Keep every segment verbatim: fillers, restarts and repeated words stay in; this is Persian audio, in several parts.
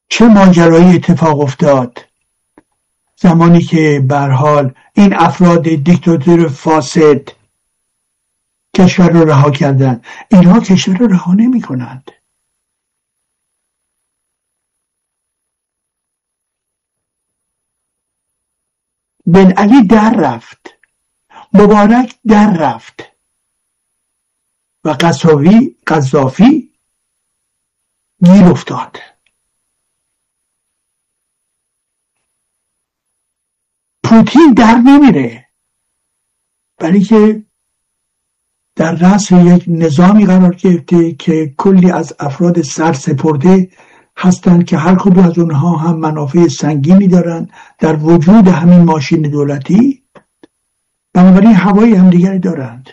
چه ماجرایی اتفاق افتاد زمانی که به هر حال این افراد دیکتاتور فاسد کشور رو رها کردن. اینها کشور رو رها نمی کنند. بن علی در رفت، مبارک در رفت و قذافی قذافی گیر افتاد. پوتین در نمیره، ولی که در رأس یک نظامی قرار گرفته که کلی از افراد سرسپرده هستند که هر کدوم از اونها هم منافع سنگینی دارن در وجود همین ماشین دولتی، بنابراین هوای همدیگری دارند.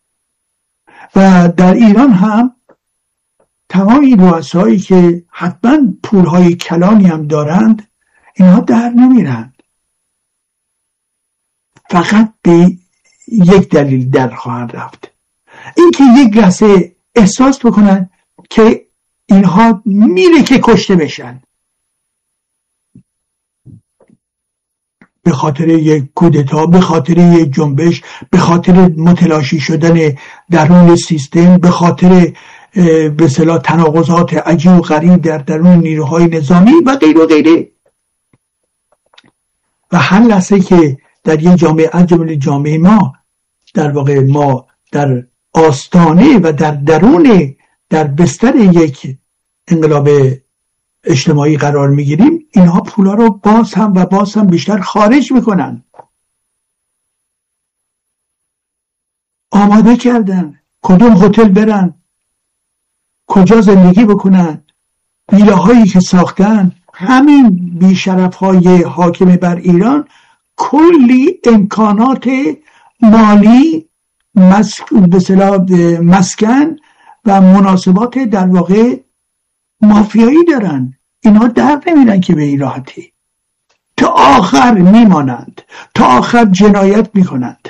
و در ایران هم تمام این رؤسایی که حتما پولهای کلانی هم دارند اینها در نمیرند، فقط به یک دلیل در خواهند رفت، اینکه یک لحظه احساس بکنن که اینها میره که کشته بشن، به خاطر یک کودتا، به خاطر یک جنبش، به خاطر متلاشی شدن درون سیستم، به خاطر به اصطلاح تناقضات عجیب و غریب در درون نیروهای نظامی و غیر و غیره. و هر لحظه که در یک جامعه از جمله جامعه ما در واقع ما در آستانه و در درون در بستر یک انقلاب اجتماعی قرار میگیریم، اینها پولا رو باز هم و باز هم بیشتر خارج میکنن. آماده کردن کدوم هتل برن، کجا زندگی بکنن، ویله هایی که ساختن. همین بیشرف های حاکم بر ایران کلی امکانات مالی، مسکن و مناسبات در واقع مافیایی دارن. اینا در نمیرن که به این راحتی، تا آخر میمانند، تا آخر جنایت میکنند.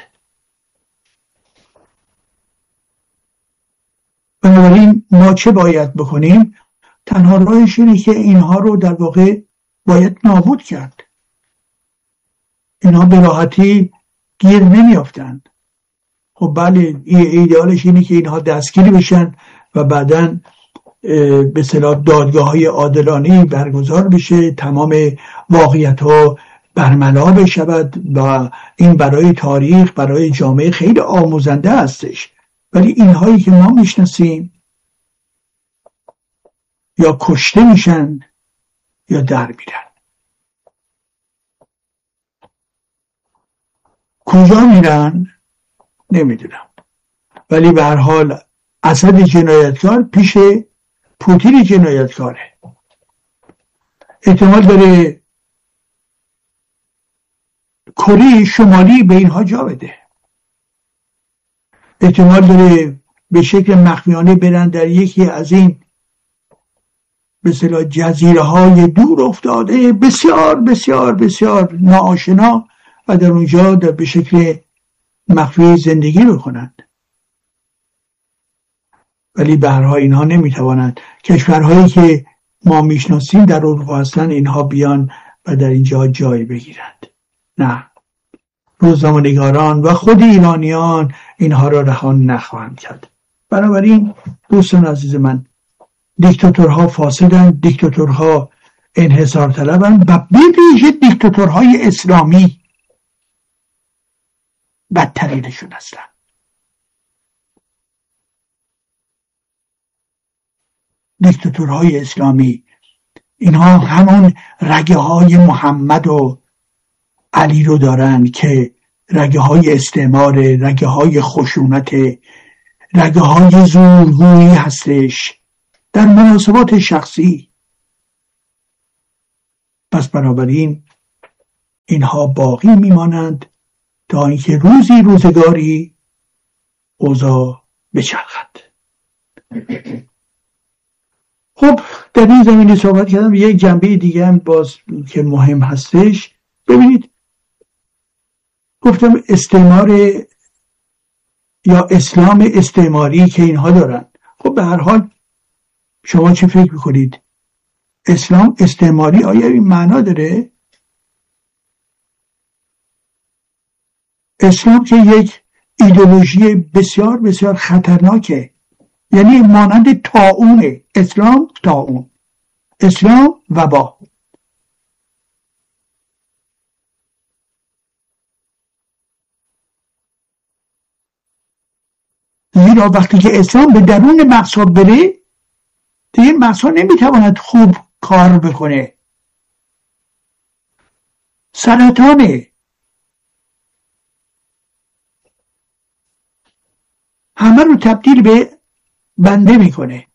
بنابراین ما چه باید بکنیم؟ تنها راهش اینه که اینها رو در واقع باید نابود کرد. اینها به راحتی گیر نمیافتند. خب بله، ایدئالش اینه که اینها دستگیری بشن و بعداً به اصطلاح دادگاه‌های عادلانه برگزار بشه، تمام واقعیت‌ها برملا بشود و این برای تاریخ، برای جامعه خیلی آموزنده هستش. ولی اینهایی که ما میشناسیم یا کشته میشن یا در میرن. کجا میرن نمیدونم، ولی به هر حال اسد جنایتکار پیش پوتین جنایتکاره. احتمال داره کره شمالی به اینها جا بده، احتمال داره به شکل مخفیانه برن در یکی از این به اصطلاح جزیره های دور افتاده بسیار بسیار بسیار ناآشنا و در اونجا در به شکل مخفی زندگی بکنند. ولی به هر حال اینها نمیتوانند، کشورهایی که ما میشناسیم در اروپا هستن، اینها بیان و در اینجا جای بگیرند. نه، روزنامه‌نگاران و خود ایرانیان اینها را رها نخواهند کرد. بنابراین دوستان عزیز من، دیکتاتورها فاسدند، دیکتاتورها انحصار طلبند و به ویژه دیکتاتورهای اسلامی بدترینشون هستند. دیکتاتورهای اسلامی اینها همون رگه های محمد و علی رو دارن که رگه های استعمار، رگه های خشونت، رگه های زورگویی هستش در مناسبات شخصی. پس بنابراین اینها باقی میمانند تا اینکه روزی روزگاری اوضاع بچرخد. خب در این زمینه صحبت کردم. یک جنبه دیگه هم باز که مهم هستش، ببینید گفتم استعمار یا اسلام استعماری که اینها دارن. خب به هر حال شما چه فکر میکنید؟ اسلام استعماری آیا این معنا داره؟ اسلام که یک ایدئولوژی بسیار بسیار خطرناکه، یعنی مانند طاعونه. اسلام طاعون، اسلام وبا. زیرا وقتی که اسلام به درون مغزها بره، دیگه مغزها نمیتواند خوب کار بکنه. سرطانه، همه رو تبدیل به بنده میکنه،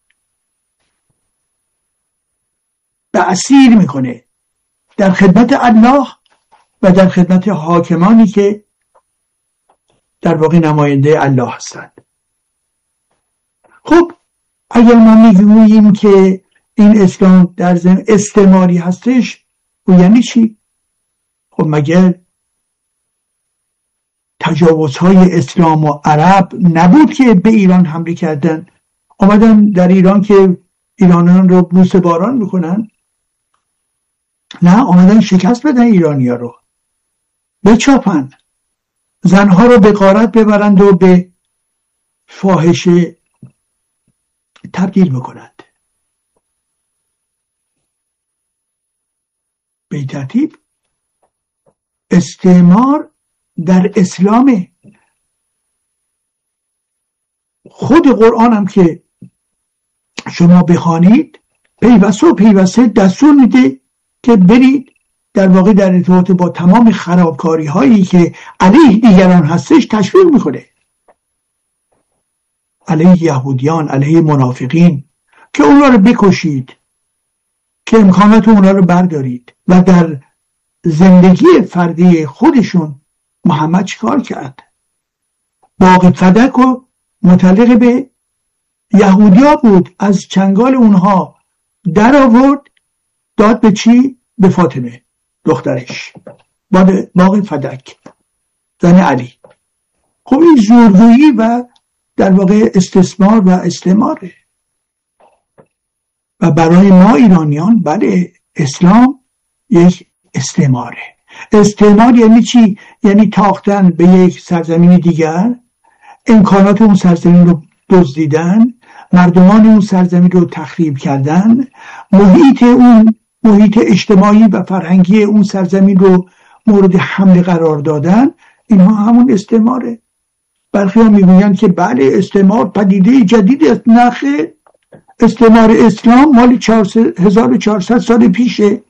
به اسیر میکنه در خدمت الله و در خدمت حاکمانی که در واقع نماینده الله هستند. خب اگر ما میگوییم که این اسلام در ضمن استعماری هستش، و یعنی چی؟ خب مگر تجاوزهای اسلام و عرب نبود که به ایران حمله کردن، آمدن در ایران که ایرانیان رو بوس باران میکنن؟ نه، آمدن شکست بدن ایرانیا رو، بچاپن، زنها رو به غارت ببرند و به فاحشه تبدیل بکنند. به این ترتیب استعمار در اسلام. خود قرآن هم که شما بخوانید پیوسته و پیوسته دستور میده که برید در واقع در ارتباط با تمام خرابکاری هایی که علیه دیگران هستش تشویق میکنه، علیه یهودیان، علیه منافقین، که اونا رو بکشید، که امکانات اونا رو بردارید. و در زندگی فردی خودشون محمد چیکار کرد؟ باغ فدک و متعلق به یهودیا بود، از چنگال اونها در آورد، داد به چی؟ به فاطمه دخترش، باغ فدک، زن علی. خب این زورگویی و در واقع استثمار و استعماره. و برای ما ایرانیان بله، اسلام یک استعماره. استعمار یعنی چی؟ یعنی تاختن به یک سرزمین دیگر، امکانات اون سرزمین رو دزدیدن، مردمان اون سرزمین رو تخریب کردن، محیط اون محیط اجتماعی و فرهنگی اون سرزمین رو مورد حمله قرار دادن. اینها همون استعماره. برخی ها میگویند که بله استعمار پدیده جدید است. نه خیر، استعمار اسلام مال هزار و چهارصد سال پیشه.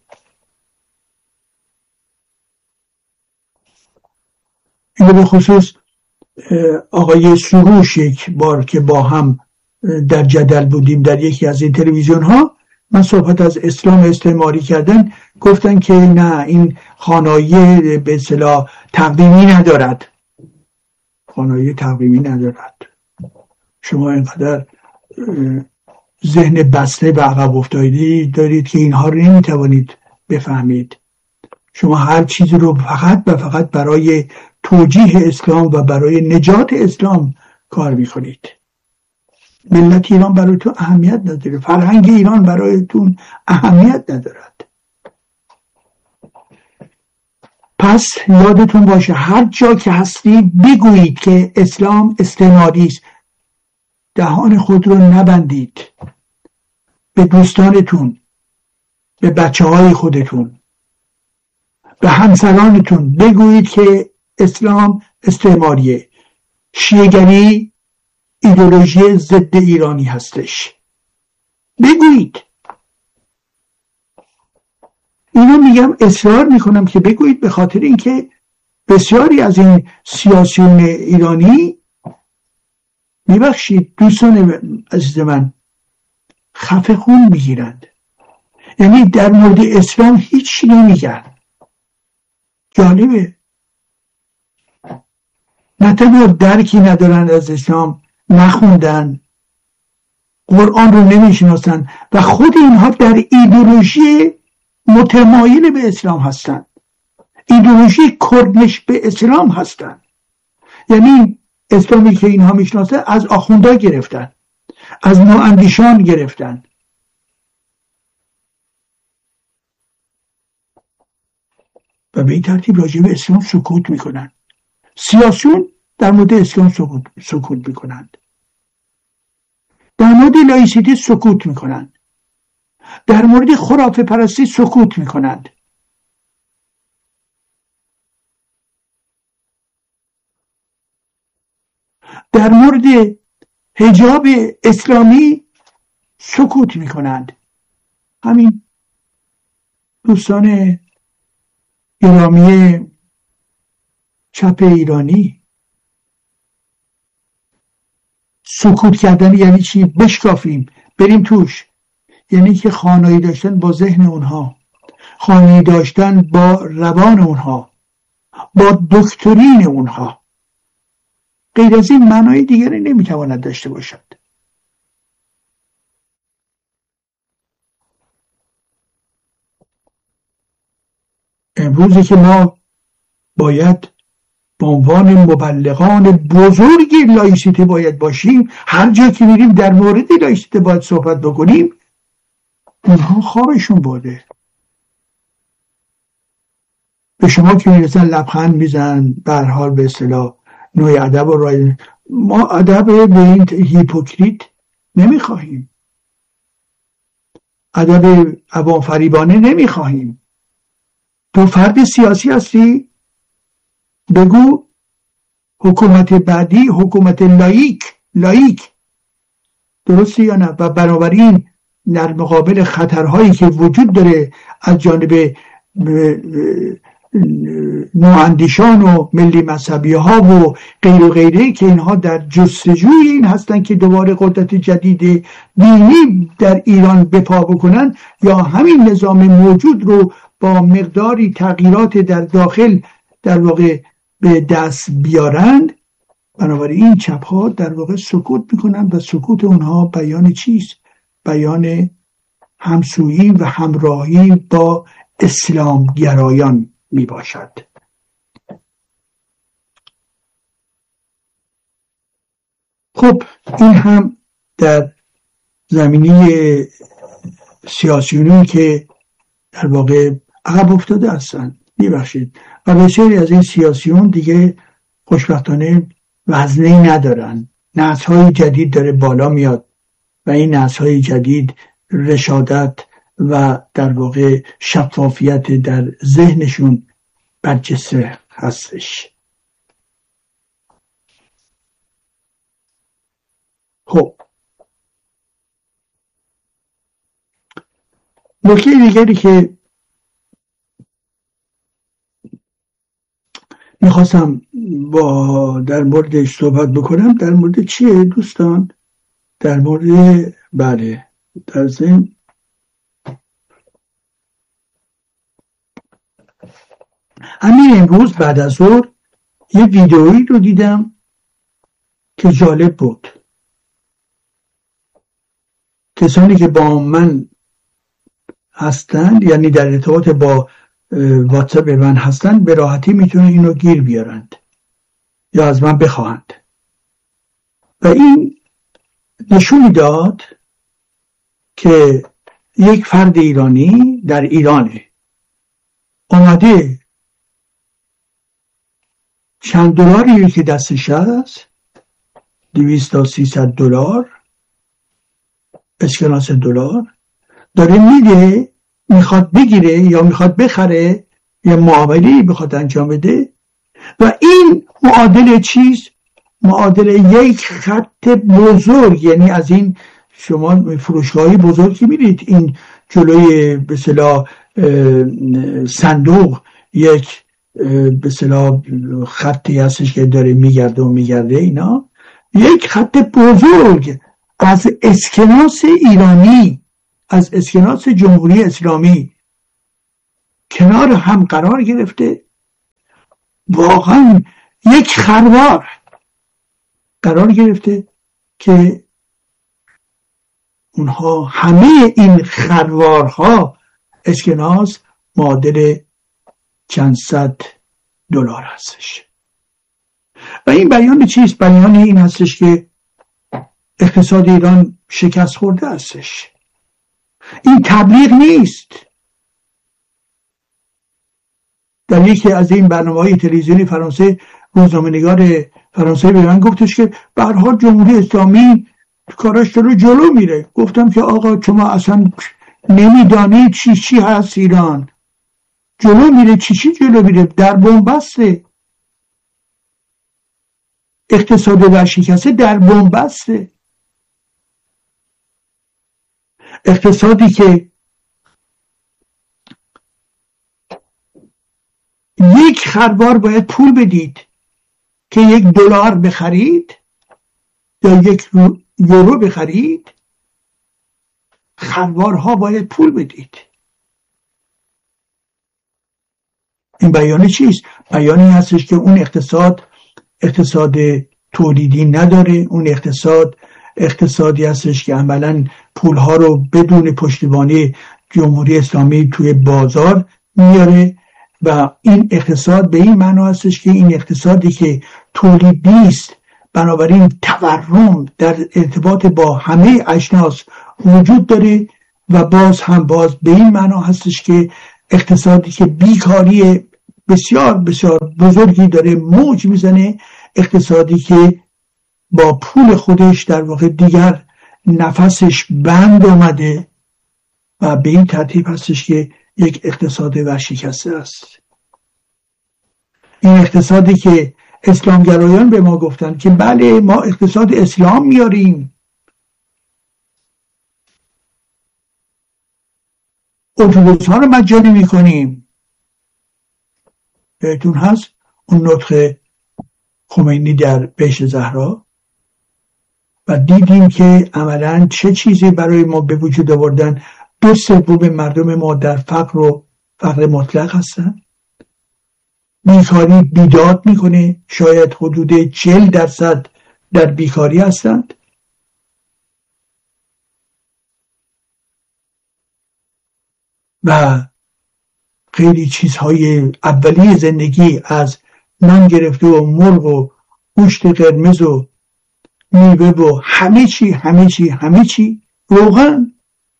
این به خصوص آقای سروش یک بار که با هم در جدل بودیم در یکی از این تلویزیون ها، من صحبت از اسلام استعماری کردن، گفتن که نه، این خانایی به اصطلاح تقویمی ندارد. خانایی تقویمی ندارد. شما اینقدر ذهن بسته و عقب افتادی دارید که اینها رو نمیتوانید بفهمید. شما هر چیزی رو فقط و فقط برای توجیه اسلام و برای نجات اسلام کار میکنید. ملت ایران برایتون اهمیت نداره، فرهنگ ایران برایتون اهمیت ندارد. پس یادتون باشه هر جا که هستی بگویید که اسلام استعماری است. دهان خود رو نبندید. به دوستانتون، به بچه های خودتون، به همسرانتون بگویید که اسلام استعماریه. شیعه‌گری ایدئولوژی ضد ایرانی هستش. بگویید. اینو میگم، اصرار میکنم که بگویید، به خاطر اینکه بسیاری از این سیاسیون ایرانی، میبخشید دوستان عزیز من، خفه خون میگیرند. یعنی در مورد اسلام هیچ نمیگن. جالبه. نه تنها درکی ندارن از اسلام، نخوندن، قرآن رو نمیشناسن و خود اینها در ایدئولوژی متمایل به اسلام هستن. ایدئولوژی کردنش به اسلام هستن. یعنی اسلامی که اینها میشناسن از آخوندا گرفتن، از نواندیشان گرفتن. و به این ترتیب راجع به اسلام سکوت میکنن. سیاسیون در مورد اسلام سکوت, سکوت میکنند، در مورد لایسیته سکوت میکنند، در مورد خرافه پرستی سکوت میکنند. در مورد حجاب اسلامی سکوت میکنند. همین دوستان گرامی چپ ایرانی، سکوت کردن یعنی چی؟ بشکافیم بریم توش، یعنی که خانایی داشتن با ذهن اونها، خانایی داشتن با روان اونها، با دکترین اونها. غیر از این معنای دیگری نمیتواند داشته باشد. امروزی که ما باید به عنوان مبلغان بزرگ لایسیته باید باشیم، هر جا که میریم در مورد لایسیته باید صحبت بکنیم، اونها خوابشون برده. به شما که میرسن لبخند میزن، به هر حال به اصطلاح نوع ادب و رای. ما ادب به این هیپوکریت نمیخواهیم، ادب عوام فریبانه نمیخواهیم. تو فرد سیاسی هستی، بگو حکومت بعدی حکومت لایک لایک درسته یا نه؟ و بنابراین در مقابل خطرهایی که وجود داره از جانب نواندیشان و ملی مذهبی ها و غیر و غیره که اینها در جستجوی این هستن که دوباره قدرت جدید دینی در ایران بپا بکنن یا همین نظام موجود رو با مقداری تغییرات در داخل در واقع به دست بیارند، بنابراین این چپ ها در واقع سکوت میکنند و سکوت اونها بیان چیست؟ بیان همسویی و همراهی با اسلام گرایان می باشد. خب این هم در زمینه سیاسیونی که در واقع عقب افتاده هستند. میبخشید و بسیاری از این سیاسیون دیگه خوشبختانه وزنی ندارن. نسل‌های جدید داره بالا میاد و این نسل‌های جدید رشادت و در واقع شفافیت در ذهنشون برجسته هستش. خب نکته دیگری که میخواستم با در موردش صحبت بکنم در مورد چیه دوستان؟ در مورد بله در ضمن همین امروز بعد از ظهر یه ویدئویی رو دیدم که جالب بود. کسانی که با من هستند یعنی در ارتباط با واتساپ من هستند به راحتی میتونن اینو گیر بیارند یا از من بخواهند. و این نشون داد که یک فرد ایرانی در ایرانه اومده چند دلاری که دستش هست، دویست تا سیصد دلار اسکناس دلار داره میده، میخواد بگیره یا میخواد بخره یا معامله‌ای بخواد انجام بده و این معادل چیز؟ معادل یک خط بزرگ، یعنی از این شما فروشگاهی بزرگی میرید این جلوی به اصطلاح صندوق یک به اصطلاح خطی هستش که داره میگرده و میگرده، اینا یک خط بزرگ از اسکناس ایرانی، از اسکناس جمهوری اسلامی کنار هم قرار گرفته، واقعا یک خروار قرار گرفته که اونها همه این خروارها اسکناس معادل چند صد دلار هستش. و این بیان چیست؟ بیان این هستش که اقتصاد ایران شکست خورده هستش. این تبلیغ نیست. در یکی از این برنامه‌های تلویزیونی فرانسه روزنامه‌نگار فرانسه به من گفتش که به هر حال جمهوری اسلامی کاراش رو جلو میره. گفتم که آقا شما اصلا نمیدانید چی چی هست ایران. جلو میره چی چی جلو میره؟ در بنبسته، اقتصاد ورشکسته در بنبسته، اقتصادی که یک خروار باید پول بدید که یک دلار بخرید یا یک یورو بخرید، خروارها باید پول بدید. این بیانه چیست؟ بیانی هستش که اون اقتصاد اقتصاد تولیدی نداره، اون اقتصاد اقتصادی هستش که عملاً پولها رو بدون پشتیبانی جمهوری اسلامی توی بازار میاره و این اقتصاد به این معنا هستش که این اقتصادی که تولید نیست، بنابراین تورم در ارتباط با همه اجناس وجود داره و باز هم باز به این معنا هستش که اقتصادی که بیکاری بسیار بسیار بزرگی داره موج میزنه، اقتصادی که با پول خودش در واقع دیگر نفسش بند اومده و به این ترتیب هستش که یک اقتصاد ورشکسته است. این اقتصادی که اسلامگرایان به ما گفتن که بله ما اقتصاد اسلام میاریم، اتوبوس ها رو مجانی میکنیم. بهتون هست اون نطق خمینی در بهشت زهرا و دیدیم که عملاً چه چیزی برای ما به وجود آوردن. دو سوم مردم ما در فقر و فقر مطلق هستن. بیکاری بیداد میکنه، شاید حدود چهل درصد در بیکاری هستند. و خیلی چیزهای اولیه زندگی از نان گرفته و مرغ و گوشت قرمز و میوه و همه چی همه چی همه چی روغن،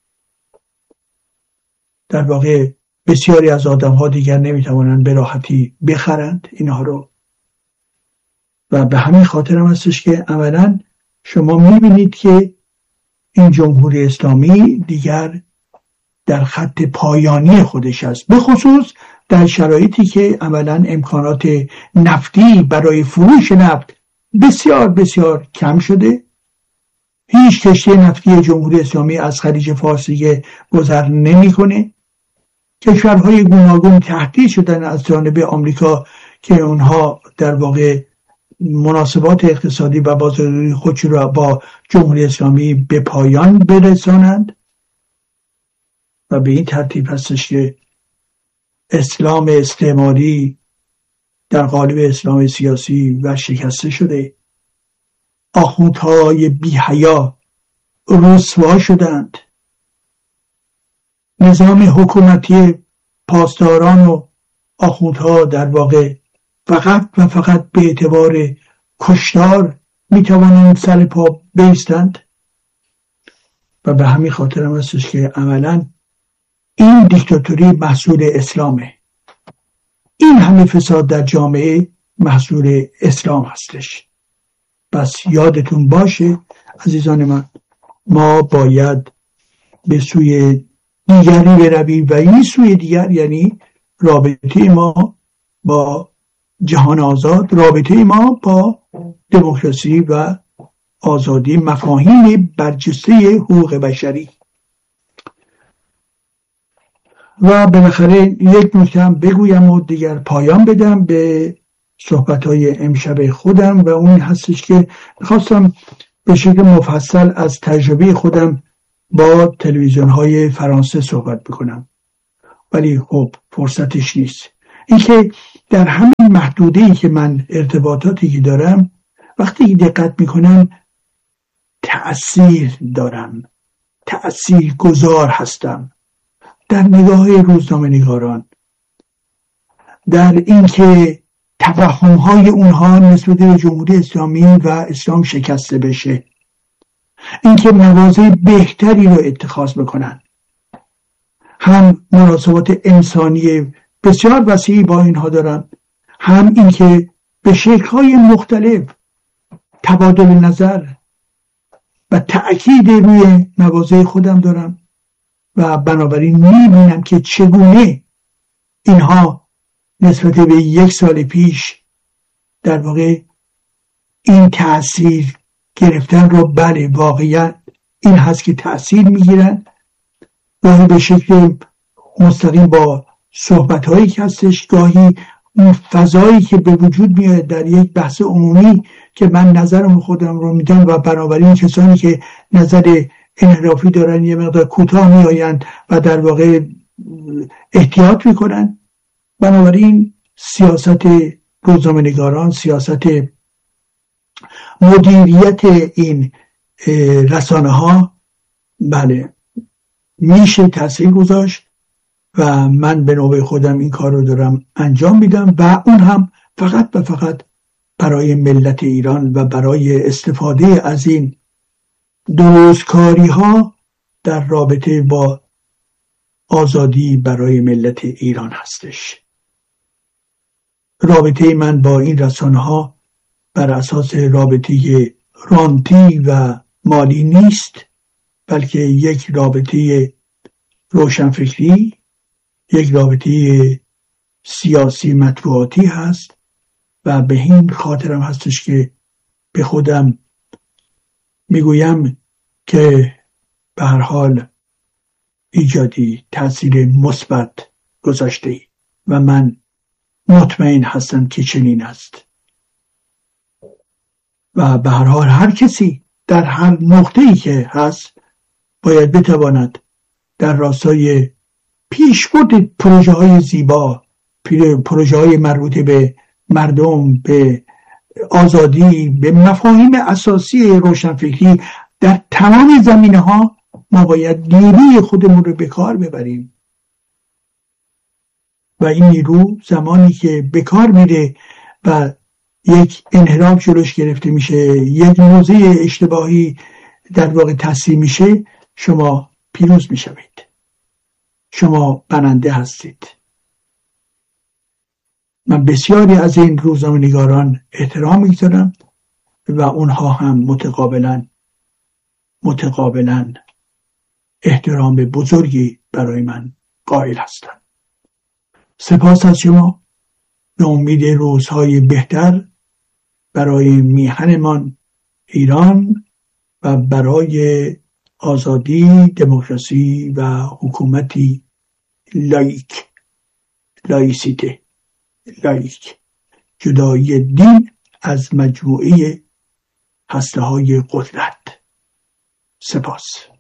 در واقع بسیاری از آدم ها دیگر نمیتوانند به راحتی بخرند اینها رو و به همین خاطر هم هستش که عملاً شما میبینید که این جمهوری اسلامی دیگر در خط پایانی خودش است، به خصوص در شرایطی که عملاً امکانات نفتی برای فروش نفت بسیار بسیار کم شده. هیچ کشتی نفتی جمهوری اسلامی از خلیج فارس دیگه گذر نمیکنه. کشورهای گوناگون تهدید شدن از جانب آمریکا که اونها در واقع مناسبات اقتصادی و بازاریابی خودش را با جمهوری اسلامی به پایان برسانند و به این ترتیب هستش که اسلام استعماری در قالب اسلام سیاسی ورشکسته شده. آخوندهای بی‌حیا رسوا شدند. نظام حکومتی پاسداران و آخوندها در واقع فقط و فقط به اعتبار کشتار میتوانند سر پا بایستند و به همین خاطر هم هستش که عملاً این دیکتاتوری محصول اسلامه. این همه فساد در جامعه محصول اسلام هستش. پس یادتون باشه عزیزان من، ما باید به سوی دیگری برویم و این سوی دیگر یعنی رابطه ما با جهان آزاد، رابطه ما با دموکراسی و آزادی، مفاهیم برجسته حقوق بشری. و بالاخره یک نکته هم بگویم و دیگر پایان بدم به صحبت‌های امشب خودم و اون هستش که می‌خواستم به شکل مفصل از تجربه خودم با تلویزیون‌های فرانسه صحبت بکنم، ولی خب فرصتش نیست. اینکه در همین محدوده‌ای که من ارتباطاتی که دارم وقتی دقت می‌کنم تأثیر دارم، تأثیر گذار هستم در نگاه روزنامه‌نگاران، در اینکه توهم‌های اونها نسبت به جمهوری اسلامی و اسلام شکسته بشه، اینکه مواضع بهتری رو اتخاذ بکنن، هم مناسبات انسانی بسیار وسیعی با اینها دارم، هم این که به شکل‌های مختلف تبادل نظر و تأکید روی مواضع خودم دارم و بنابراین می‌بینم که چگونه اینها نسبت به یک سال پیش در واقع این تأثیر گرفتن رو، بله واقعا این هست که تأثیر میگیرن، گاهی به شکل مستقیم با صحبت‌هایی که هستش، گاهی اون فضایی که به وجود میاد در یک بحث عمومی که من نظرم خودم رو میدم و بنابراین کسانی که نظر انحرافی دارن یه مقدار کوتاه میآیند و در واقع احتیاط میکنن. بنابراین سیاست روزنامه‌نگاران، سیاست مدیریت این رسانه ها بله میشه تاثیر گذاشت و من به نوبه خودم این کار رو دارم انجام میدم و اون هم فقط و فقط برای ملت ایران و برای استفاده از این درستکاری ها در رابطه با آزادی برای ملت ایران هستش. رابطه من با این رسانه ها بر اساس رابطه رانتی و مالی نیست، بلکه یک رابطه روشنفکری، یک رابطه سیاسی مطبوعاتی هست و به این خاطرم هستش که به خودم میگویم که به هر حال ایجادی تاثیر مثبت گذاشته و من مطمئن هستم که چنین است و به هر حال هر کسی در هر نقطه‌ای که هست باید بتواند در راستای پیشبرد پروژه های زیبا، پروژه های مربوط به مردم، به آزادی، به مفاهیم اساسی روشنفکری در تمام زمینه ها ما باید نیروی خودمون رو به کار ببریم و این نیرو زمانی که به کار میره و یک انحراف جلوش گرفته میشه، یک موضع اشتباهی در واقع تصحیح میشه، شما پیروز میشوید، شما برنده هستید. من بسیاری از این روزنامه‌نگاران احترام میگذارم و اونها هم متقابلا متقابلا احترام بزرگی برای من قائل هستند. سپاس از شما. به امید روزهای بهتر برای میهنمان ایران و برای آزادی، دموکراسی و حکومتی لایک، لایسیته، لایک، جدایی دین از مجموعه هسته‌های قدرت. سپاس.